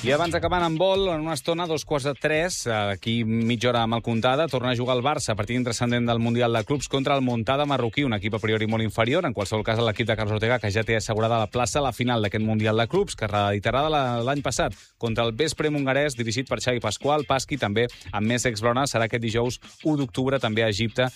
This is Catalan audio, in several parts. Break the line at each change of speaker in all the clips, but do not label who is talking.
I abans d'acabant amb vol, en una estona, 2:45, aquí mitja hora mal comptada, torna a jugar el Barça, partit intrascendent del Mundial de Clubs contra el Montcada marroquí, un equip a priori molt inferior, en qualsevol cas l'equip de Carlos Ortega, que ja té assegurada la plaça a la final d'aquest Mundial de Clubs, que reeditarà l'any passat contra el Vesprem hongarès, dirigit per Xavi Pasqual, Pasqui, també amb més ex-Blaugrana, serà aquest dijous 1 d'octubre, també a Egipte,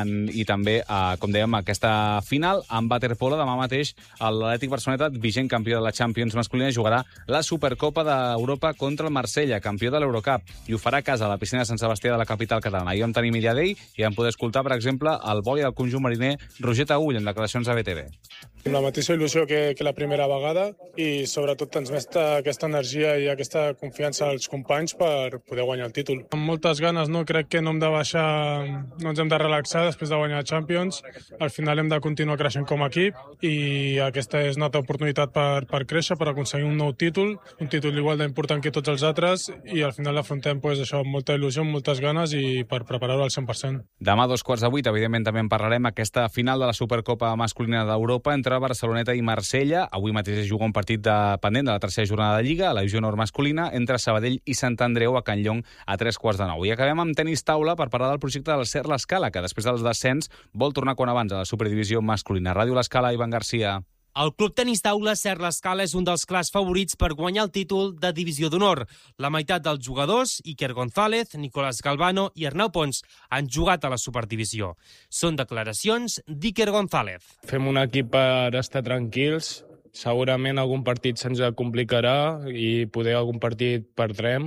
i també, com dèiem, aquesta final amb waterpolo. Demà mateix l'Atlètic Barceloneta, vigent campió de la Champions masculina, jugarà la Supercopa d'Europa contra el Marsella, campió de l'Eurocup, i ho farà a casa, a la piscina de Sant Sebastià de la capital catalana. Ahir vam tenir Media Day i vam poder escoltar, per exemple, el boi del conjunt mariner Roger Taüll en declaracions a BTV.
Amb la mateixa il·lusió que la primera vegada i sobretot transmetre aquesta energia i aquesta confiança als companys per poder guanyar el títol. Amb moltes ganes, no? Crec que no hem de baixar, no ens hem de relaxar després de guanyar Champions. Al final hem de continuar creixent com a equip i aquesta és una altra oportunitat per créixer, per aconseguir un nou títol, un títol igual d'important que tots els altres, i al final l'afrontem això amb molta il·lusió, amb moltes ganes i per preparar-ho al 100%.
Demà 7:15, evidentment també en parlarem, aquesta final de la Supercopa masculina d'Europa entre Barceloneta i Marsella. Avui mateix es juga un partit pendent de la tercera jornada de Lliga, a la divisió nord masculina, entre Sabadell i Sant Andreu a Can Llong a 9:15. I acabem amb tenis taula per parlar del projecte del Cert l'Escala, que després del descens vol tornar quan abans a la superdivisió masculina. Ràdio l'Escala, Ivan Garcia.
El club tenis taula Cert l'Escala és un dels clars favorits per guanyar el títol de divisió d'honor. La meitat dels jugadors, Iker González, Nicolás Galvano i Arnau Pons, han jugat a la superdivisió. Són declaracions d'Iker González.
Fem un equip per estar tranquils. Segurament algun partit se'ns complicarà i poder algun partit perdrem,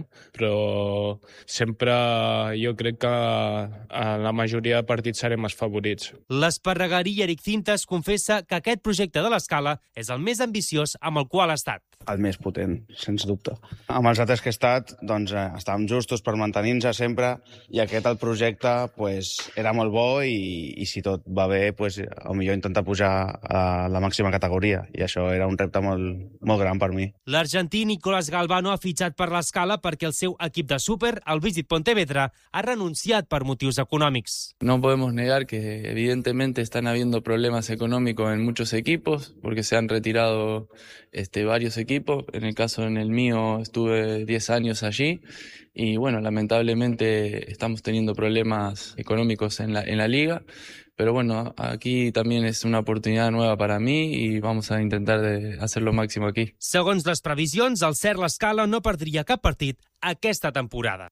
però sempre jo crec que en la majoria de partits serem els favorits.
L'esparreguerí Eric Cintas confessa que aquest projecte de l'Escala és el més ambiciós amb el qual ha estat.
El més potent, sens dubte. Amb els altres que he estat, doncs, estàvem justos per mantenir-nos sempre, i aquest, el projecte, era molt bo i si tot va bé, potser intentar pujar a la màxima categoria, i això era un repte molt gran per mi.
L'argentí Nicolás Galvano ha fitxat per l'Escala perquè el seu equip de súper, el Visit Pontevedra, ha renunciat per motius econòmics.
No podemos negar que evidentemente están habiendo problemas económicos en muchos equipos, porque se han retirado varios equipos. En el mío estuve 10 años allí y bueno, lamentablemente estamos teniendo problemas económicos en la liga. Pero bueno, aquí también es una oportunidad nueva para mí y vamos a intentar de hacer lo máximo aquí.
Segons les previsions, el Cert l'Escala no perdria cap partit aquesta temporada.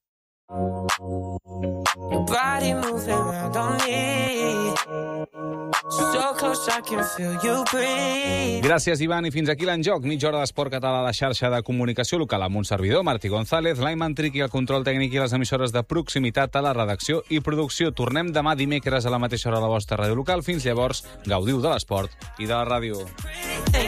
Gràcies, Ivan, i fins aquí l'Enjoc. Mitja hora d'esport català a la xarxa de comunicació local amb un servidor, Martí González, l'Aiman Tric i el control tècnic i les emissores de proximitat a la redacció i producció. Tornem demà dimecres a la mateixa hora a la vostra ràdio local. Fins llavors, gaudiu de l'esport i de la ràdio.